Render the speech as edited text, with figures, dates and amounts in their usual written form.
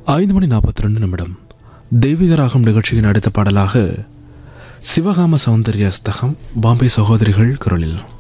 5:42 தெய்வீக ராகம் நிகழ்ச்சியின் அடுத்த பாடலாக சிவகாம சௌந்தர்யாஸ்தகம் பாம்பே சகோதரிகள் குரலில்